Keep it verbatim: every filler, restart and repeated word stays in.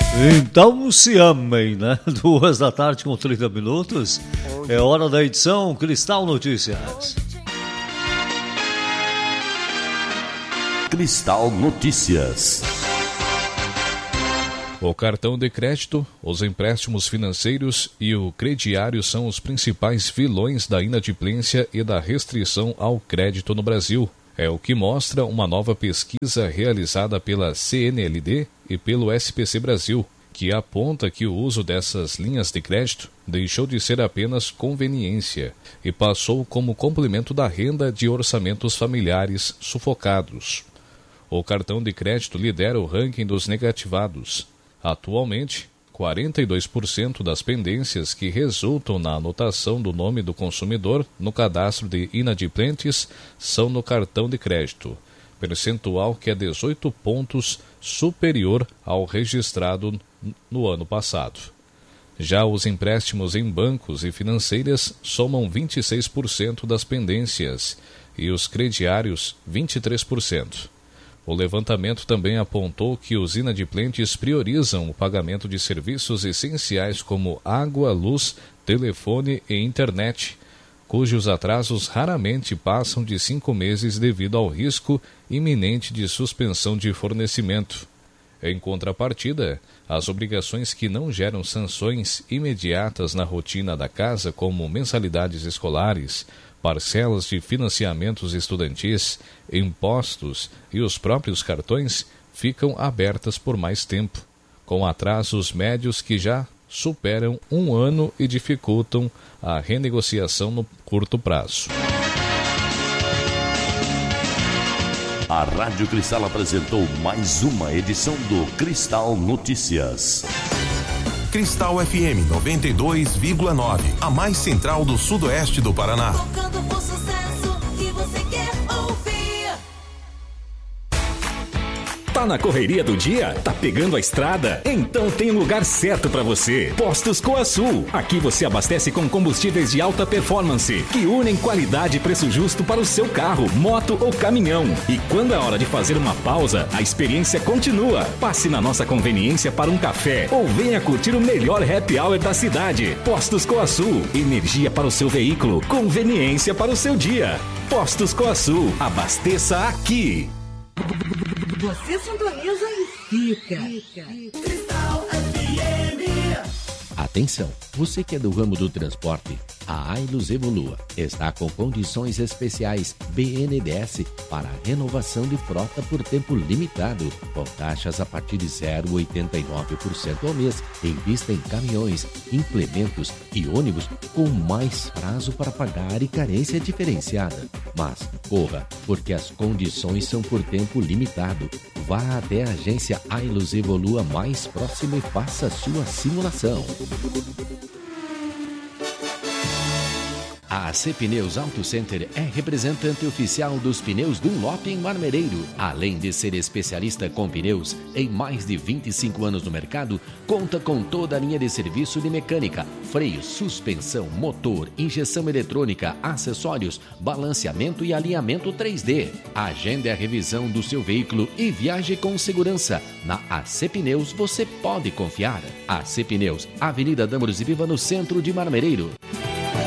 Então se amem, né? Duas da tarde com trinta minutos. É hora da edição Cristal Notícias. Cristal Notícias. O cartão de crédito, os empréstimos financeiros e o crediário são os principais vilões da inadimplência e da restrição ao crédito no Brasil. É o que mostra uma nova pesquisa realizada pela C N L D e pelo S P C Brasil, que aponta que o uso dessas linhas de crédito deixou de ser apenas conveniência e passou como complemento da renda de orçamentos familiares sufocados. O cartão de crédito lidera o ranking dos negativados. Atualmente, quarenta e dois por cento das pendências que resultam na anotação do nome do consumidor no cadastro de inadimplentes são no cartão de crédito, percentual que é dezoito pontos superior ao registrado no ano passado. Já os empréstimos em bancos e financeiras somam vinte e seis por cento das pendências e os crediários vinte e três por cento. O levantamento também apontou que os inadimplentes priorizam o pagamento de serviços essenciais como água, luz, telefone e internet, cujos atrasos raramente passam de cinco meses devido ao risco iminente de suspensão de fornecimento. Em contrapartida, as obrigações que não geram sanções imediatas na rotina da casa, como mensalidades escolares, parcelas de financiamentos estudantis, impostos e os próprios cartões, ficam abertas por mais tempo, com atrasos médios que já superam um ano e dificultam a renegociação no curto prazo. A Rádio Cristal apresentou mais uma edição do Cristal Notícias. Cristal F M noventa e dois vírgula nove, a mais central do sudoeste do Paraná. Tocando por sucesso que você quer ouvir. Tá na correria do dia? Tá pegando a estrada? Então tem um lugar certo para você. Postos Coasul. Aqui você abastece com combustíveis de alta performance, que unem qualidade e preço justo para o seu carro, moto ou caminhão. E quando é hora de fazer uma pausa, a experiência continua. Passe na nossa conveniência para um café ou venha curtir o melhor happy hour da cidade. Postos Coasul. Energia para o seu veículo, conveniência para o seu dia. Postos Coasul. Abasteça aqui. Você sintoniza e fica. Cristal F M. Atenção, você que é do ramo do transporte, a Ailus Evolua está com condições especiais B N D E S para renovação de frota por tempo limitado, com taxas a partir de zero vírgula oitenta e nove por cento ao mês, em vista em caminhões, implementos e ônibus com mais prazo para pagar e carência diferenciada. Mas corra, porque as condições são por tempo limitado. Vá até a agência Ailus Evolua mais próxima e faça a sua simulação. A A C Pneus Auto Center é representante oficial dos pneus Dunlop em Marmereiro. Além de ser especialista com pneus, em mais de vinte e cinco anos no mercado, conta com toda a linha de serviço de mecânica, freio, suspensão, motor, injeção eletrônica, acessórios, balanceamento e alinhamento três D. Agende a revisão do seu veículo e viaje com segurança. Na A C Pneus você pode confiar. A C Pneus, Avenida Dâmaros e Viva, no centro de Marmereiro.